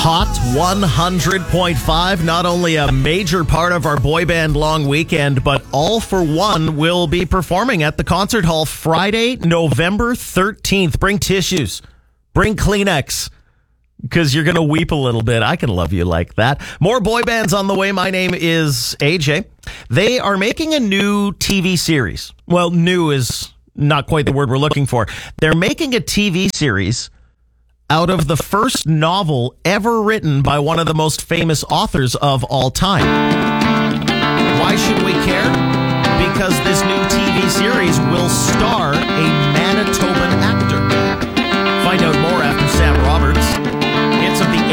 Hot 100.5, not only a major part of our boy band long weekend, but All for One will be performing at the concert hall Friday, November 13th. Bring tissues, bring Kleenex, because you're going to weep a little bit. I can love you like that. More boy bands on the way. My name is AJ. They are making a new TV series. Well, new is not quite the word we're looking for. They're making a TV series out of the first novel ever written by one of the most famous authors of all time. Why should we care? Because this new TV series will star a Manitoban actor. Find out more after Sam Roberts. Hits of the